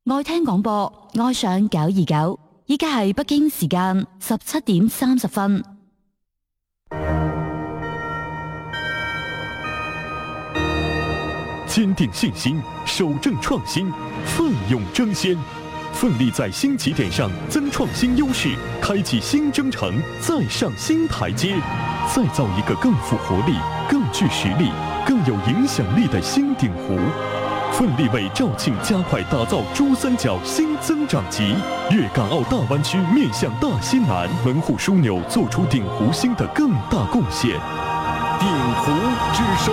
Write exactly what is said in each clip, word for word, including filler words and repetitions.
愛聽廣播，愛上九二九。依家係北京時間十七點三十分。 堅定信心，守正創新，奮勇爭先，奮力在新起點上增創新優勢，開啟新征程，再上新台階，再造一個更富活力、更具實力、更有影響力的新鼎湖。奮力為肇慶加快打造珠三角新增長極，粵港澳大灣區面向大西南門戶樞紐，做出鼎湖新的更大貢獻。鼎湖之聲。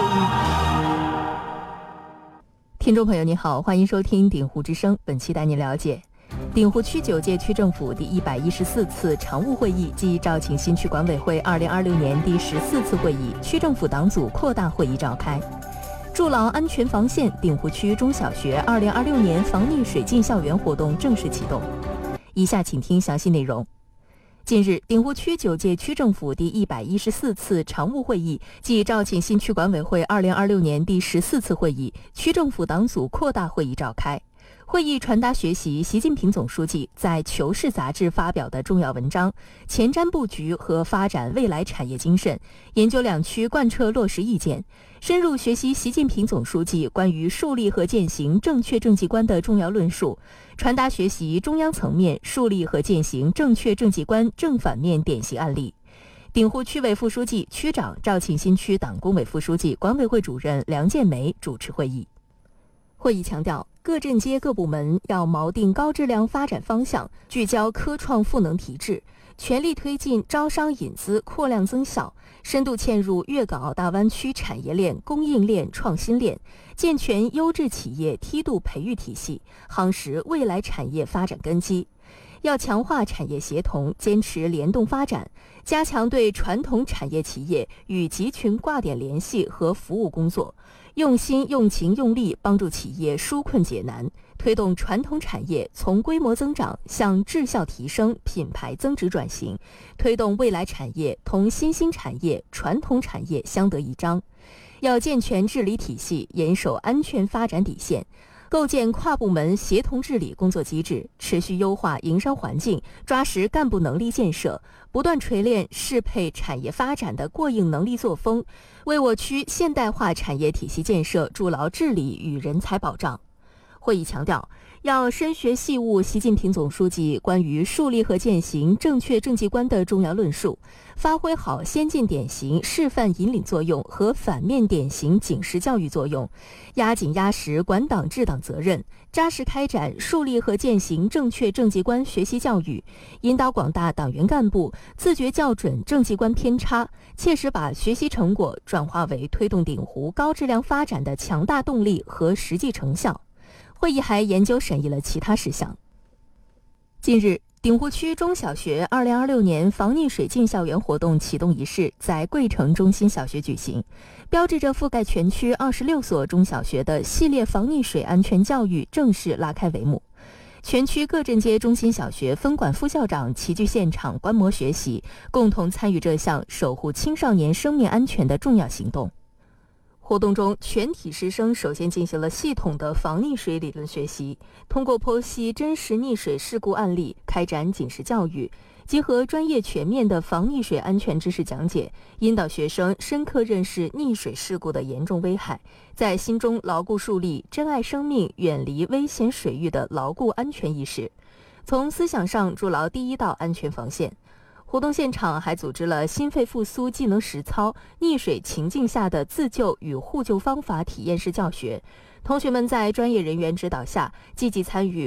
聽眾朋友你好，歡迎收聽鼎湖之聲。本期帶您了解鼎湖區九屆區政府第一百一十四次常務會議暨肇慶新區管委會二零二六年第十四次會議區政府黨組擴大會議召開。築牢安全防線，鼎湖區中小學二零二六年防溺水進校園活動正式啟動。以下請聽詳細內容。近日，鼎湖區九屆區政府第一百一十四次常務會議暨肇慶新區管委會二零二六年第十四次會議區政府黨組擴大會議召開。會議傳達學習習近平總書記在《求是》雜誌發表的重要文章，前瞻布局和發展未來產業精神，研究兩區貫徹落實意見，深入學習習近平總書記關於樹立和踐行正確政績觀的重要論述，傳達學習中央層面樹立和踐行正確政績觀正反面典型案例。鼎湖區委副書記、區長、肇慶新區黨工委副書記、管委會主任梁建梅主持會議。會議強調，各鎮街各部門要錨定高質量發展方向，聚焦科創賦能提質，全力推進招商引資擴量增效，深度嵌入粵港澳大灣區產業鏈、供應鏈、創新鏈，健全優質企業梯度培育體系，夯實未來產業發展根基。要強化產業協同，堅持聯動發展，加強對傳統產業企業與集群掛點聯繫和服務工作，用心用情用力幫助企業紓困解難，推動傳統產業從規模增長向質效提升、品牌增值轉型，推動未來產業同新興產業、傳統產業相得益彰。要健全治理體系，嚴守安全發展底線，構建跨部門協同治理工作機制，持續優化營商環境，抓實幹部能力建設，不斷錘煉適配產業發展的過硬能力作風，為我區現代化產業體系建設築牢治理與人才保障。會議強調，要深學細悟習近平總書記關於樹立和踐行正確政績觀的重要論述，發揮好先進典型示範引領作用和反面典型警示教育作用，壓緊壓實管黨治黨責任，扎實開展樹立和踐行正確政績觀學習教育，引導廣大黨員幹部自覺校準政績觀偏差，切實把學習成果轉化為推動鼎湖高質量發展的強大動力和實際成效。會議還研究審議了其他事項。近日，鼎湖區中小學二零二六年防溺水進校園活動啟動儀式在桂城中心小學舉行，標誌着覆蓋全區二十六所中小學的系列防溺水安全教育正式拉開帷幕。全區各鎮街中心小學分管副校長齊聚現場觀摩學習，共同參與這項守護青少年生命安全的重要行動。活動中，全體師生首先進行了系統的防溺水理論學習，通過剖析真實溺水事故案例，開展警示教育，結合專業全面的防溺水安全知識講解，引導學生深刻認識溺水事故的嚴重危害，在心中牢固樹立珍愛生命、遠離危險水域的牢固安全意識，從思想上築牢第一道安全防線。活動現場還組織了心肺復甦技能實操、溺水情境下的自救與互救方法體驗式教學。同學們在專業人員指導下，積極參與